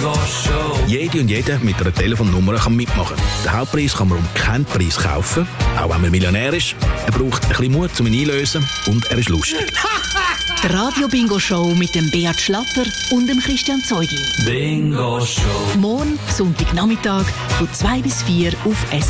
Jede und jeder mit einer Telefonnummer kann mitmachen. Den Hauptpreis kann man um keinen Preis kaufen, auch wenn man Millionär ist. Er braucht ein bisschen Mut, um ihn einzulösen, und er ist lustig. Die Radio-Bingo-Show mit dem Beat Schlatter und dem Christian Zeugin. Bingo Show. Morgen, Sonntagnachmittag, von 2 bis 4 auf